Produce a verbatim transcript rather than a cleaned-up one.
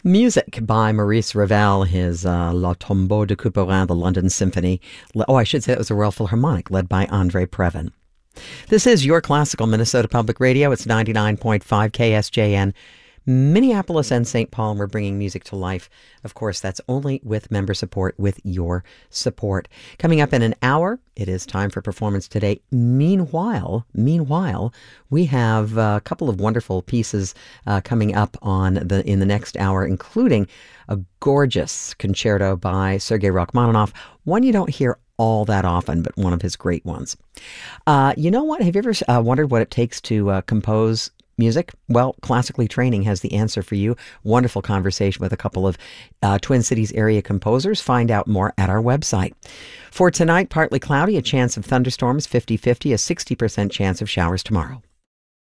Music by Maurice Ravel, his uh, La Tombeau de Couperin, the London Symphony. Oh, I should say it was a Royal Philharmonic led by Andre Previn. This is your classical Minnesota Public Radio. It's ninety-nine point five K S J N, Minneapolis and Saint Paul, and we're bringing music to life. Of course, that's only with member support, with your support. Coming up in an hour, it is time for Performance Today. Meanwhile, meanwhile, we have a couple of wonderful pieces uh, coming up on the in the next hour, including a gorgeous concerto by Sergei Rachmaninoff, one you don't hear all that often, but one of his great ones. Uh, you know what? Have you ever uh, wondered what it takes to uh, compose music? Well, Classically Training has the answer for you. Wonderful conversation with a couple of uh, Twin Cities area composers. Find out more at our website. For tonight, partly cloudy, a chance of thunderstorms, fifty fifty, a sixty percent chance of showers tomorrow.